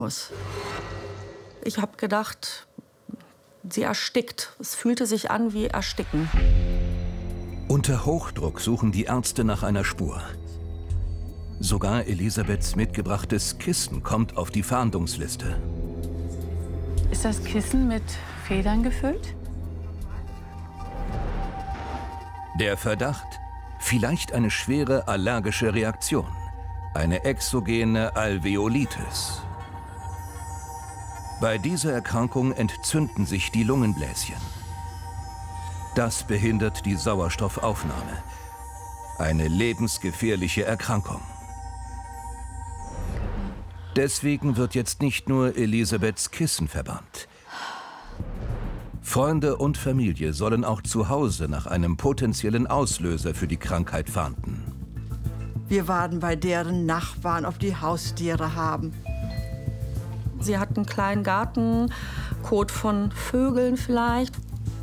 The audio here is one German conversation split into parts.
Ich habe gedacht, sie erstickt. Es fühlte sich an wie Ersticken. Unter Hochdruck suchen die Ärzte nach einer Spur. Sogar Elisabeths mitgebrachtes Kissen kommt auf die Fahndungsliste. Ist das Kissen mit Federn gefüllt? Der Verdacht? Vielleicht eine schwere allergische Reaktion. Eine exogene Alveolitis. Bei dieser Erkrankung entzünden sich die Lungenbläschen. Das behindert die Sauerstoffaufnahme. Eine lebensgefährliche Erkrankung. Deswegen wird jetzt nicht nur Elisabeths Kissen verbannt. Freunde und Familie sollen auch zu Hause nach einem potenziellen Auslöser für die Krankheit fahnden. Wir warten bei deren Nachbarn, ob die Haustiere haben. Sie hat einen kleinen Garten, Kot von Vögeln vielleicht.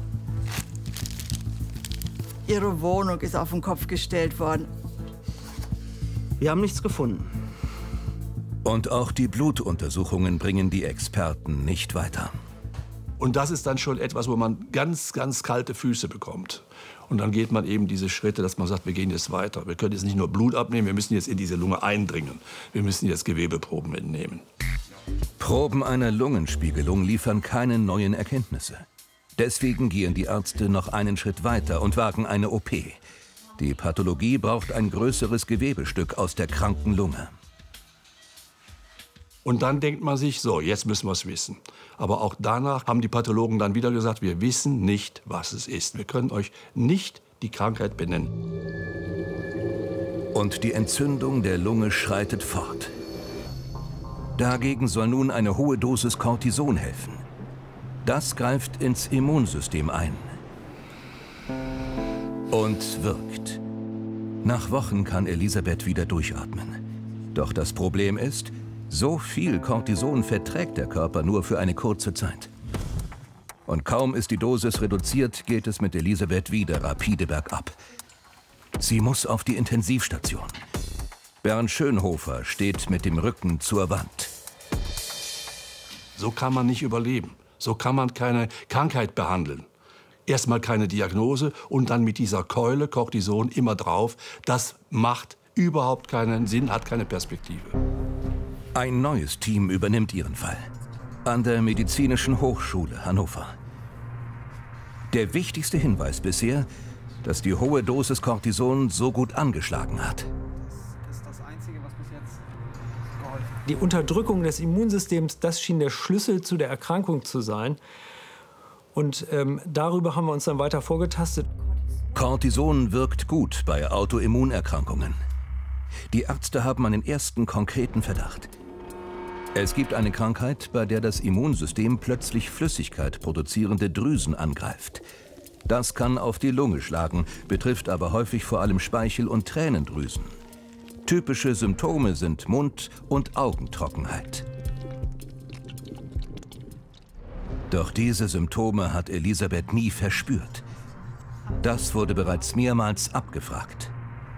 Ihre Wohnung ist auf den Kopf gestellt worden. Wir haben nichts gefunden. Und auch die Blutuntersuchungen bringen die Experten nicht weiter. Und das ist dann schon etwas, wo man ganz, ganz kalte Füße bekommt. Und dann geht man eben diese Schritte, dass man sagt, wir gehen jetzt weiter. Wir können jetzt nicht nur Blut abnehmen, wir müssen jetzt in diese Lunge eindringen. Wir müssen jetzt Gewebeproben entnehmen. Proben einer Lungenspiegelung liefern keine neuen Erkenntnisse. Deswegen gehen die Ärzte noch einen Schritt weiter und wagen eine OP. Die Pathologie braucht ein größeres Gewebestück aus der kranken Lunge. Und dann denkt man sich, so, jetzt müssen wir es wissen. Aber auch danach haben die Pathologen dann wieder gesagt, wir wissen nicht, was es ist. Wir können euch nicht die Krankheit benennen. Und die Entzündung der Lunge schreitet fort. Dagegen soll nun eine hohe Dosis Cortison helfen. Das greift ins Immunsystem ein. Und wirkt. Nach Wochen kann Elisabeth wieder durchatmen. Doch das Problem ist, so viel Cortison verträgt der Körper nur für eine kurze Zeit. Und kaum ist die Dosis reduziert, geht es mit Elisabeth wieder rapide bergab. Sie muss auf die Intensivstation. Bernd Schönhofer steht mit dem Rücken zur Wand. So kann man nicht überleben. So kann man keine Krankheit behandeln. Erstmal keine Diagnose und dann mit dieser Keule Cortison immer drauf. Das macht überhaupt keinen Sinn, hat keine Perspektive. Ein neues Team übernimmt ihren Fall. An der Medizinischen Hochschule Hannover. Der wichtigste Hinweis bisher, dass die hohe Dosis Cortison so gut angeschlagen hat. Das ist das Einzige, was bis jetzt geholfen hat. Die Unterdrückung des Immunsystems, das schien der Schlüssel zu der Erkrankung zu sein. Und darüber haben wir uns dann weiter vorgetastet. Cortison wirkt gut bei Autoimmunerkrankungen. Die Ärzte haben einen ersten konkreten Verdacht. Es gibt eine Krankheit, bei der das Immunsystem plötzlich Flüssigkeit produzierende Drüsen angreift. Das kann auf die Lunge schlagen, betrifft aber häufig vor allem Speichel- und Tränendrüsen. Typische Symptome sind Mund- und Augentrockenheit. Doch diese Symptome hat Elisabeth nie verspürt. Das wurde bereits mehrmals abgefragt.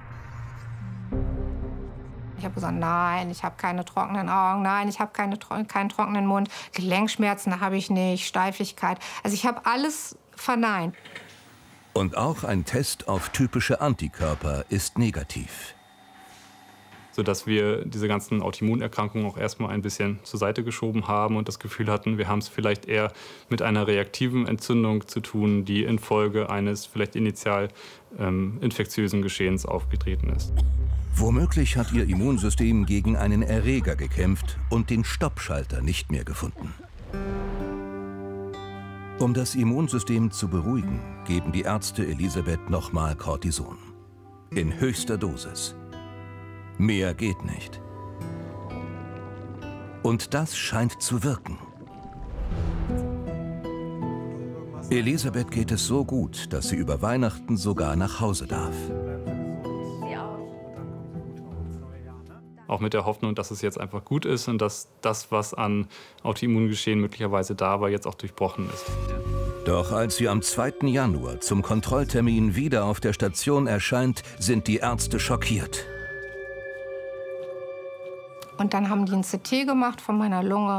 Ich habe gesagt, nein, ich habe keine trockenen Augen, nein, ich habe keinen trockenen Mund, Gelenkschmerzen habe ich nicht, Steifigkeit. Also ich habe alles verneint. Und auch ein Test auf typische Antikörper ist negativ. Sodass wir diese ganzen Autoimmunerkrankungen auch erstmal ein bisschen zur Seite geschoben haben und das Gefühl hatten, wir haben es vielleicht eher mit einer reaktiven Entzündung zu tun, die infolge eines vielleicht initial infektiösen Geschehens aufgetreten ist. Womöglich hat ihr Immunsystem gegen einen Erreger gekämpft und den Stoppschalter nicht mehr gefunden. Um das Immunsystem zu beruhigen, geben die Ärzte Elisabeth nochmal Cortison. In höchster Dosis. Mehr geht nicht. Und das scheint zu wirken. Elisabeth geht es so gut, dass sie über Weihnachten sogar nach Hause darf. Auch mit der Hoffnung, dass es jetzt einfach gut ist und dass das, was an Autoimmungeschehen möglicherweise da war, jetzt auch durchbrochen ist. Doch als sie am 2. Januar zum Kontrolltermin wieder auf der Station erscheint, sind die Ärzte schockiert. Und dann haben die ein CT gemacht von meiner Lunge.